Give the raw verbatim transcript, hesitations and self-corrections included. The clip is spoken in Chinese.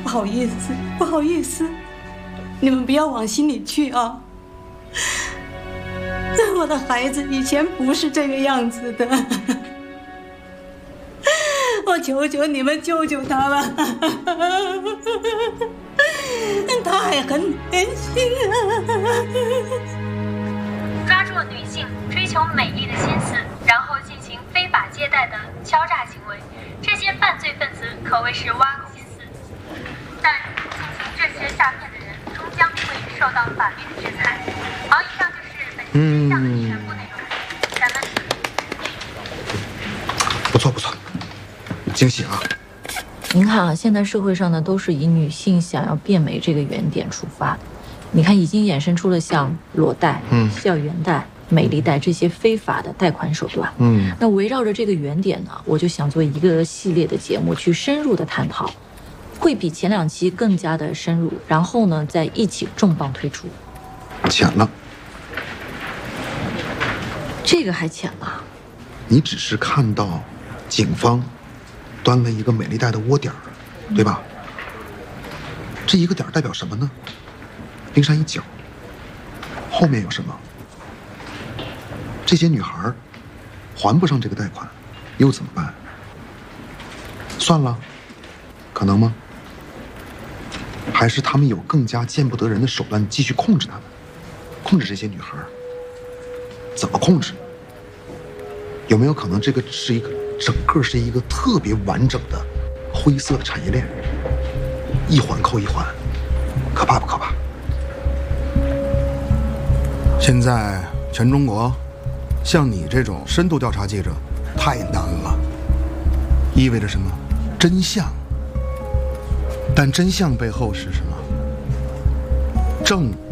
不好意思，不好意思，你们不要往心里去啊。我的孩子以前不是这个样子的，我求求你们救救他吧，他还很年轻啊。 抓住女性追求美丽的心思，然后进行非法接待的敲诈行为，这些犯罪分子可谓是挖空心思。但进行这些诈骗的人终将会受到法律的制裁。好，以上就是本期真相的全部内容。咱们不错不错，惊喜啊！ 您看啊，现在社会上呢都是以女性想要变美这个原点出发的。你看，已经衍生出了像裸贷、嗯、校园贷、美丽贷这些非法的贷款手段。嗯，那围绕着这个原点呢，我就想做一个系列的节目，去深入的探讨，会比前两期更加的深入，然后呢，再一起重磅推出。 浅了， 这个还浅了。 你只是看到警方端了一个美丽贷的窝点儿，对吧？这一个点代表什么呢？冰山一角，后面有什么？这些女孩还不上这个贷款，又怎么办？算了，可能吗？还是他们有更加见不得人的手段继续控制他们，控制这些女孩？怎么控制？有没有可能这个是一个整个是一个特别完整的灰色的产业链，一环扣一环，可怕不可怕？ 现在全中国，像你这种深度调查记者太难了。意味着什么？真相。但真相背后是什么？正